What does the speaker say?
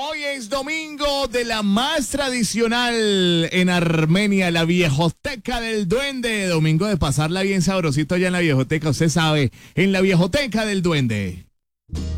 Hoy es domingo de la más tradicional en Armenia, la Viejoteca del Duende. Domingo de pasarla bien sabrosito allá en la Viejoteca, usted sabe, en la Viejoteca del Duende.